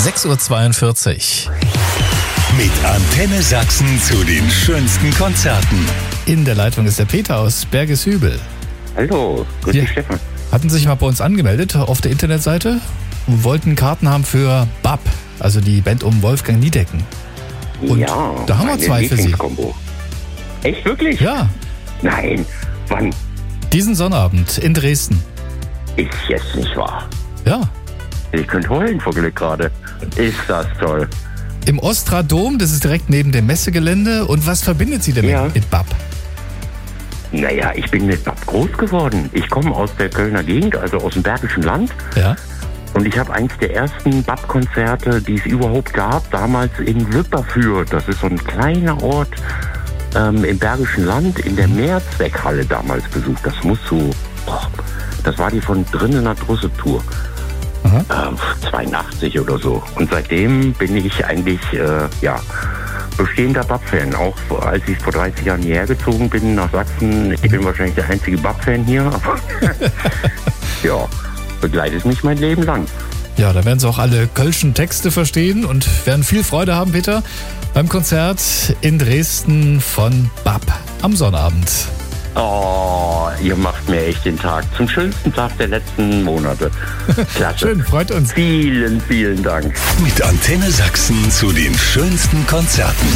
6:42 Uhr. Mit Antenne Sachsen zu den schönsten Konzerten. In der Leitung ist der Peter aus Bergeshübel. Hallo, grüß dich, Stefan. Hatten sich mal bei uns angemeldet auf der Internetseite und wollten Karten haben für BAP, also die Band um Wolfgang Niedecken. Und ja, da haben wir 2 für Sie. Echt, wirklich? Ja, Nein, wann? diesen Sonnabend in Dresden. Ist jetzt nicht wahr. Ja, Ich könnte heulen vor Glück gerade. Ist das toll. im Ostra-Dom, das ist direkt neben dem Messegelände. Und was verbindet Sie denn Ja. mit BAP? Naja, ich bin mit BAP groß geworden. Ich komme aus der Kölner Gegend, also aus dem Bergischen Land. Ja, Und ich habe eins der ersten BAP-Konzerte, die es überhaupt gab, damals in Wipperfürth. Das ist so ein kleiner Ort im Bergischen Land, in der Mehrzweckhalle damals besucht. Das muss so, das war die von drinnen nach Drusse-Tour. 82 oder so. Und seitdem bin ich eigentlich, bestehender BAP-Fan. Auch als ich vor 30 Jahren hierher gezogen bin nach Sachsen. Ich bin wahrscheinlich der einzige BAP-Fan hier. Aber ja, begleitet mich mein Leben lang. ja, da werden Sie auch alle kölschen Texte verstehen und werden viel Freude haben, Peter, beim Konzert in Dresden von BAP am Sonnabend. Oh, ihr macht mir echt den Tag zum schönsten Tag der letzten Monate. Klasse. Schön, freut uns. Vielen, vielen Dank. Mit Antenne Sachsen zu den schönsten Konzerten.